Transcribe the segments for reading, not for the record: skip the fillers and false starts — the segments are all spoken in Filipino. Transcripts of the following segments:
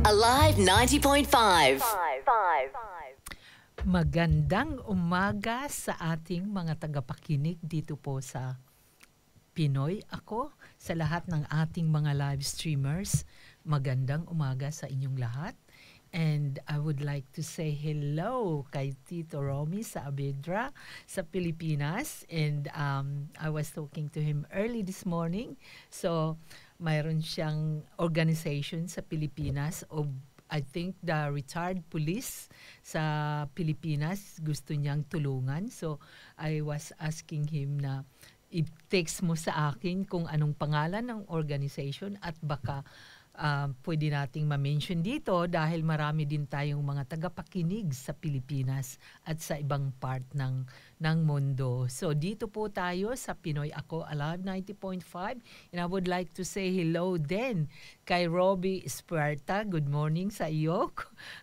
Alive 90.5. Magandang umaga sa ating mga tagapakinig dito po sa Pinoy Ako, sa lahat ng ating mga live streamers. Magandang umaga sa inyong lahat. And I would like to say hello kay Tito Romy sa Avedra sa Pilipinas. And I was talking to him early this morning. So, mayroon siyang organization sa Pilipinas of I think the retired police sa Pilipinas gusto niyang tulungan. So, I was asking him na i-text mo sa akin kung anong pangalan ng organization at baka pwede nating ma-mention dito dahil marami din tayong mga tagapakinig sa Pilipinas at sa ibang part ng mundo. So dito po tayo sa Pinoy Ako Alive 90.5 and I would like to say hello din kay Robbie Espuerta. Good morning sa iyo.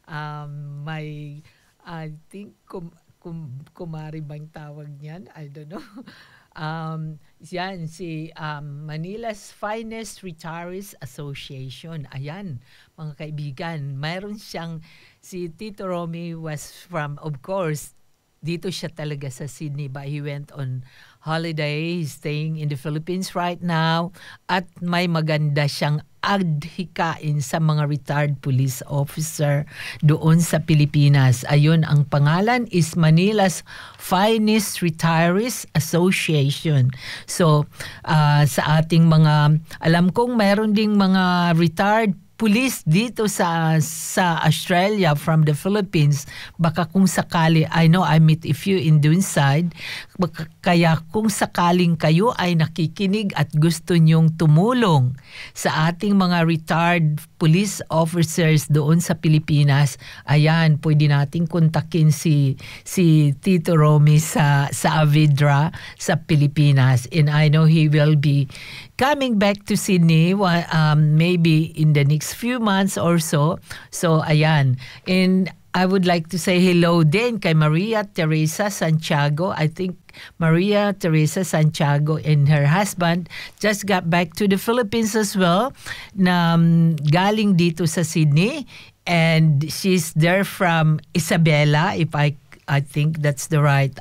I think kumari bang tawag niyan? I don't know. Yan si Manila's Finest Retirees Association. Ayan, mga kaibigan, mayroon siyang si Tito Romy was from, of course, dito siya talaga sa Sydney, but he went on holiday, staying in the Philippines right now, at may maganda siyang adhikain sa mga retired police officer doon sa Pilipinas. Ayun, ang pangalan is Manila's Finest Retirees Association. So, sa ating mga, alam kong mayroon ding mga retired police dito sa Australia from the Philippines. Baka kung sakali, I know I meet a few in Dunside, kaya kung sakaling kayo ay nakikinig at gusto nyong tumulong sa ating mga retired police officers doon sa Pilipinas, ayan, pwede nating kontakin si Tito Romy sa Avedra sa Pilipinas. And I know he will be coming back to Sydney maybe in the next few months or so. So, ayan. And I would like to say hello din kay Maria Teresa Santiago. I think Maria Teresa Santiago and her husband just got back to the Philippines as well, na galing dito sa Sydney. And she's there from Isabela, if I think that's the right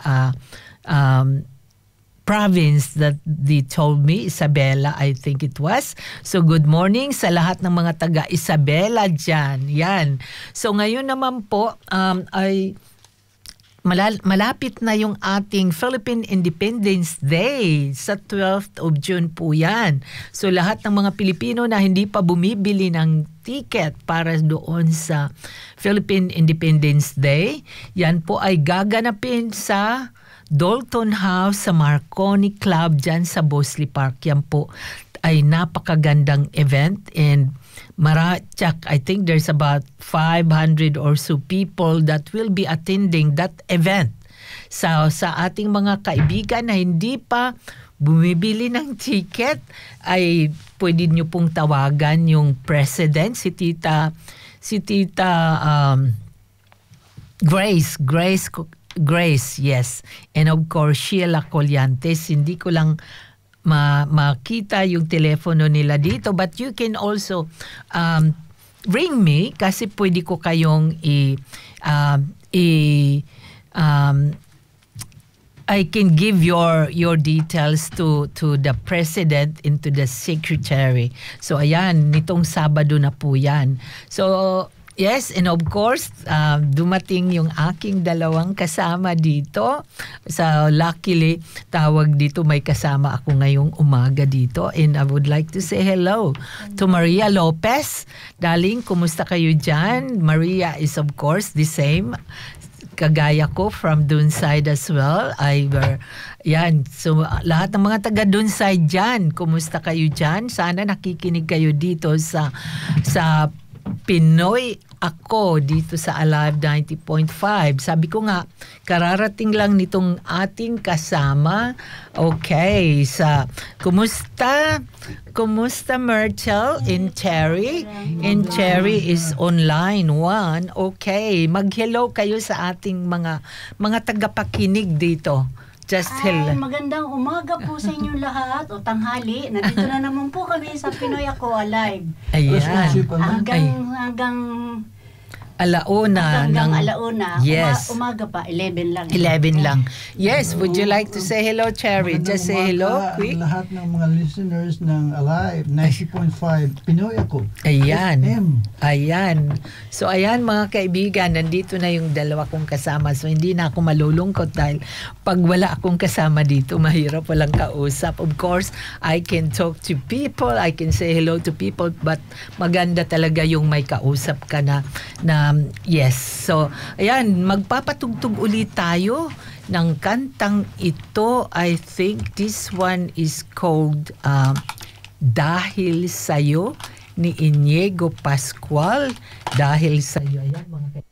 province that they told me, Isabela, I think it was. So good morning sa lahat ng mga taga Isabela dyan. Yan. So ngayon naman po ay malapit na yung ating Philippine Independence Day sa 12th of June po yan. So lahat ng mga Pilipino na hindi pa bumibili ng ticket para doon sa Philippine Independence Day, yan po ay gaganapin sa Dalton House sa Marconi Club dyan sa Bosley Park. Yan po ay napakagandang event and I think there's about 500 or so people that will be attending that event. So sa ating mga kaibigan na hindi pa bumibili ng ticket, ay pwede nyo pong tawagan yung president, si Tita Grace, yes. And of course, Sheila Collantes. Hindi ko lang makita yung telepono nila dito. But you can also ring me kasi pwede ko kayong I can give your details to the president and to the secretary. So ayan, nitong Sabado na po yan. So yes, and of course, dumating yung aking dalawang kasama dito. So, luckily, tawag dito, may kasama ako ngayong umaga dito. And I would like to say hello to Maria Lopez. Darling, kumusta kayo dyan? Maria is of course the same. Kagaya ko from Dunside as well. Yan. So, lahat ng mga taga Dunside dyan, kumusta kayo dyan? Sana nakikinig kayo dito sa Pinoy Ako dito sa Alive 90.5. Sabi ko nga, kararating lang nitong ating kasama. Okay, kumusta Myrtle and Cherry? And Cherry is online one. Okay, mag-hello kayo sa ating mga tagapakinig dito. Just Ay, magandang umaga po sa inyong lahat o tanghali. Nandito na naman po kami sa Pinoy Ako Alive. Ayan. Hanggang Alauna. alauna. Yes. Umaga pa, 11 lang. 11 lang. Yes, would you like to say hello, Cherry? Just say hello, quick. Lahat ng mga listeners ng Alive 90.5 Pinoy Ako. Ayan. FM. Ayan. So ayan mga kaibigan, nandito na yung dalawa kong kasama. So hindi na ako malulungkot dahil pag wala akong kasama dito, mahirap walang kausap. Of course, I can talk to people, I can say hello to people, but maganda talaga yung may kausap ka na yes. So ayan, magpapatugtog ulit tayo ng kantang ito. I think this one is called Dahil Sa'yo ni Inigo Pascual. Dahil Sa'yo. Ayan mga